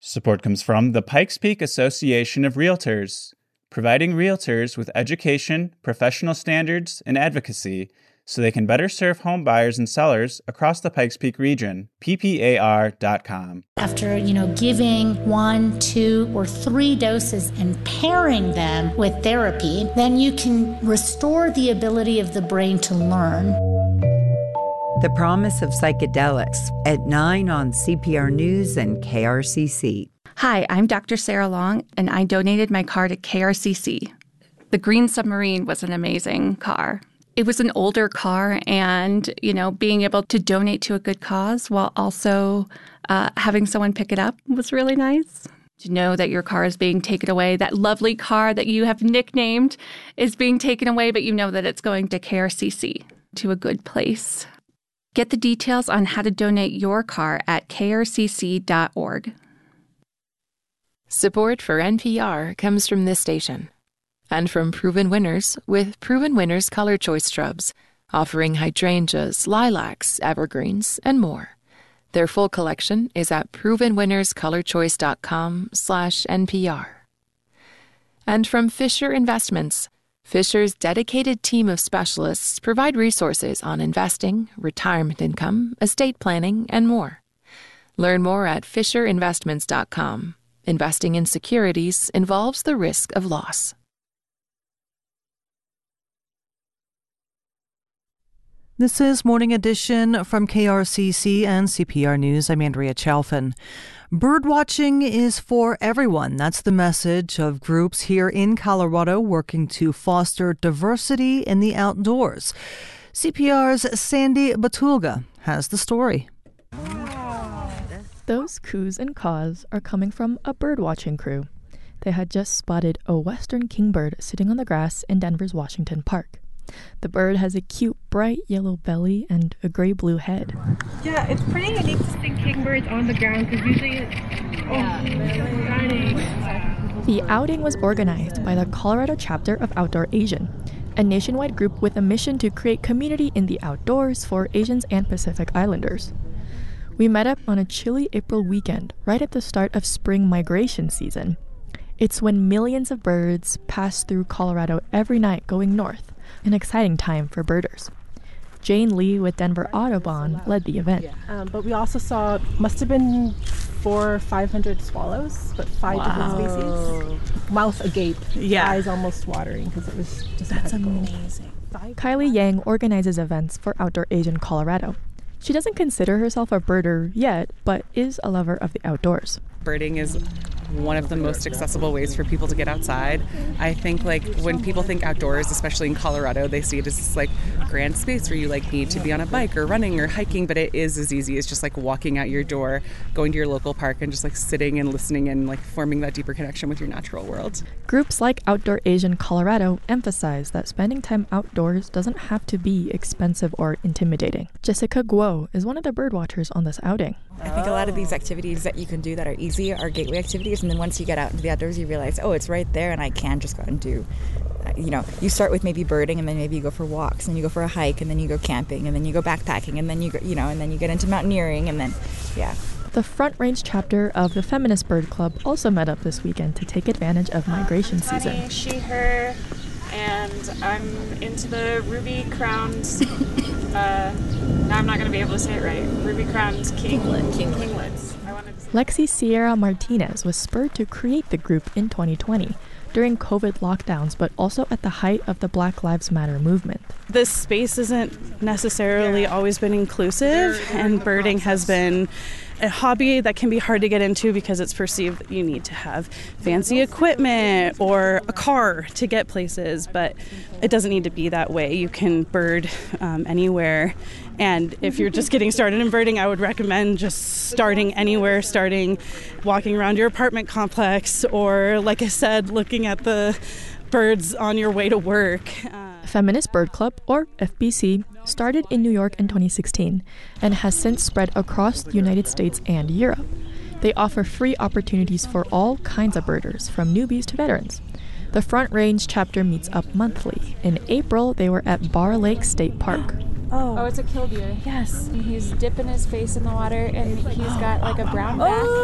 Support comes from the Pikes Peak Association of Realtors, providing realtors with education, professional standards, and advocacy so they can better serve home buyers and sellers across the Pikes Peak region. PPAR.com. After, giving 1, 2, or 3 doses and pairing them with therapy, then you can restore the ability of the brain to learn. The Promise of Psychedelics at 9 on CPR News and KRCC. Hi, I'm Dr. Sarah Long, and I donated my car to KRCC. The Green Submarine was an amazing car. It was an older car, and, being able to donate to a good cause while also having someone pick it up was really nice. To know that your car is being taken away, that lovely car that you have nicknamed is being taken away, but you know that it's going to KRCC, to a good place. Get the details on how to donate your car at krcc.org. Support for NPR comes from this station and from Proven Winners with Proven Winners Color Choice Shrubs, offering hydrangeas, lilacs, evergreens, and more. Their full collection is at provenwinnerscolorchoice.com/NPR. And from Fisher Investments, Fisher's dedicated team of specialists provide resources on investing, retirement income, estate planning, and more. Learn more at fisherinvestments.com. Investing in securities involves the risk of loss. This is Morning Edition from KRCC and CPR News. I'm Andrea Chalfin. Birdwatching is for everyone. That's the message of groups here in Colorado working to foster diversity in the outdoors. CPR's Sandy Batulga has the story. Those coos and caws are coming from a birdwatching crew. They had just spotted a western kingbird sitting on the grass in Denver's Washington Park. The bird has a cute, bright yellow belly and a gray-blue head. Yeah, it's pretty unique to see kingbirds on the ground because usually it's The outing was organized by the Colorado chapter of Outdoor Asian, a nationwide group with a mission to create community in the outdoors for Asians and Pacific Islanders. We met up on a chilly April weekend, right at the start of spring migration season. It's when millions of birds pass through Colorado every night going north, an exciting time for birders. Jane Lee with Denver Audubon led the event. But we also saw, must have been 400 or 500 swallows, but 5 different species. Mouth agape, eyes almost watering because it was just incredible. Amazing. Kylie Yang organizes events for Outdoor Asian Colorado. She doesn't consider herself a birder yet, but is a lover of the outdoors. Birding is one of the most accessible ways for people to get outside. I think when people think outdoors, especially in Colorado, they see it as this grand space where you need to be on a bike or running or hiking, but it is as easy as just walking out your door, going to your local park and just sitting and listening and forming that deeper connection with your natural world. Groups like Outdoor Asian Colorado emphasize that spending time outdoors doesn't have to be expensive or intimidating. Jessica Guo is one of the birdwatchers on this outing. I think a lot of these activities that you can do that are easy are gateway activities, and then once you get out into the outdoors, you realize, it's right there, and I can just go out and do. You start with maybe birding, and then maybe you go for walks, and you go for a hike, and then you go camping, and then you go backpacking, and then you go, and then you get into mountaineering, and then, The Front Range chapter of the Feminist Bird Club also met up this weekend to take advantage of migration season. She, her, and I'm into the ruby-crowned, now I'm not going to be able to say it right, ruby-crowned kinglets. Lexi Sierra Martinez was spurred to create the group in 2020 during COVID lockdowns, but also at the height of the Black Lives Matter movement. This space isn't necessarily always been inclusive, and birding has been a hobby that can be hard to get into because it's perceived that you need to have fancy equipment or a car to get places, but it doesn't need to be that way. You can bird anywhere, and if you're just getting started in birding, I would recommend just starting anywhere, walking around your apartment complex, or like I said, looking at the birds on your way to work. Feminist Bird Club, or FBC, started in New York in 2016 and has since spread across the United States and Europe. They offer free opportunities for all kinds of birders, from newbies to veterans. The Front Range chapter meets up monthly. In April, they were at Bar Lake State Park. Oh, it's a killdeer. Yes. And he's dipping his face in the water, and he's got a brown back.